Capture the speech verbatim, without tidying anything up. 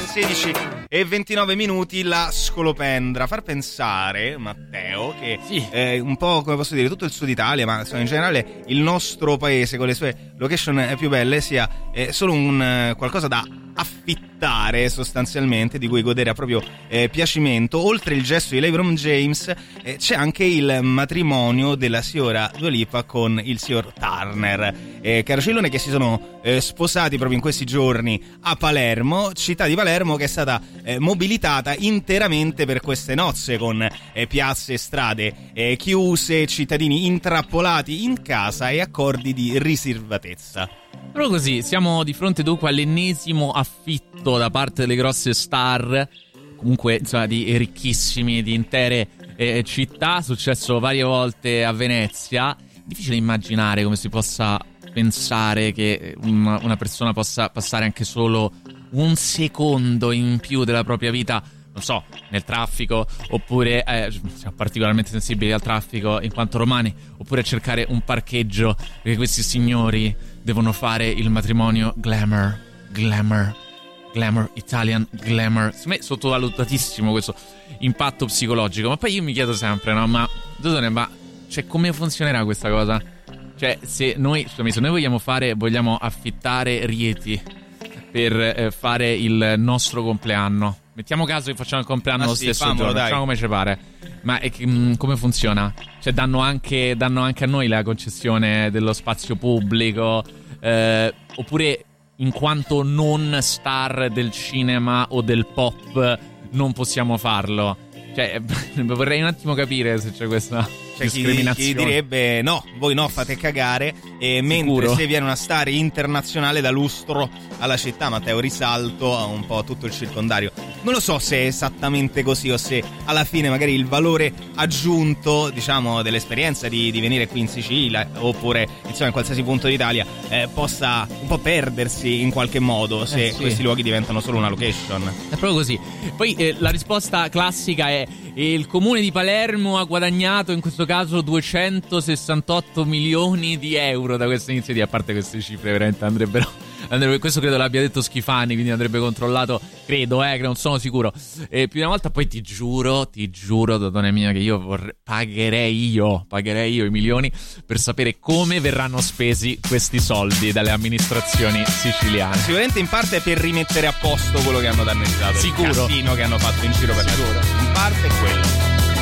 sedici e ventinove minuti la scolopendra. Far pensare, Matteo, che sì. eh, un po', come posso dire, tutto il sud Italia, ma insomma, in generale il nostro paese con le sue location più belle sia eh, solo un eh, qualcosa da affittare sostanzialmente, di cui godere a proprio eh, piacimento. Oltre il gesto di LeBron James eh, c'è anche il matrimonio della signora Dua Lipa con il signor Turner, eh, Carocillone, che si sono eh, sposati proprio in questi giorni a Palermo, città di Palermo che è stata eh, mobilitata interamente per queste nozze, con eh, piazze e strade eh, chiuse, cittadini intrappolati in casa e accordi di riservatezza. Proprio così, siamo di fronte dunque all'ennesimo affitto da parte delle grosse star, comunque insomma di ricchissimi, di intere eh, città, successo varie volte a Venezia. Difficile immaginare come si possa pensare che una, una persona possa passare anche solo un secondo in più della propria vita, non so, nel traffico, oppure eh, siamo particolarmente sensibili al traffico in quanto romani, oppure a cercare un parcheggio, perché questi signori devono fare il matrimonio glamour, glamour, glamour, Italian glamour. Secondo me è sottovalutatissimo questo impatto psicologico. Ma poi io mi chiedo sempre, no, ma Dotone, ma cioè come funzionerà questa cosa? Cioè, se noi, scusami, se noi vogliamo fare, vogliamo affittare Rieti per eh, fare il nostro compleanno, mettiamo caso che facciamo il compleanno ah, lo sì, stesso famolo, giorno, dai. Facciamo come ci pare. Ma è, mh, come funziona? Cioè danno anche, danno anche a noi la concessione dello spazio pubblico, eh, oppure in quanto non star del cinema o del pop non possiamo farlo? Cioè vorrei un attimo capire se c'è questa C'è chi, chi direbbe no, voi no, fate cagare, e mentre se viene una star internazionale da lustro alla città, Matteo, risalto a un po' tutto il circondario. Non lo so se è esattamente così o se alla fine magari il valore aggiunto, diciamo, dell'esperienza di, di venire qui in Sicilia oppure insomma in qualsiasi punto d'Italia eh, possa un po' perdersi in qualche modo se eh sì. questi luoghi diventano solo una location. È proprio così. Poi eh, la risposta classica è il comune di Palermo ha guadagnato in questo caso duecentosessantotto milioni di euro da questa iniziativa. A parte queste cifre veramente andrebbero, andrebbe, questo credo l'abbia detto Schifani, quindi andrebbe controllato, credo, eh, che non sono sicuro eh, più di una volta. Poi ti giuro, ti giuro, Dotone mia, che io vorrei, pagherei io pagherei io i milioni per sapere come verranno spesi questi soldi dalle amministrazioni siciliane. Sicuramente in parte per rimettere a posto quello che hanno danneggiato, sicuro, il casino che hanno fatto in giro per la città. In parte è quello.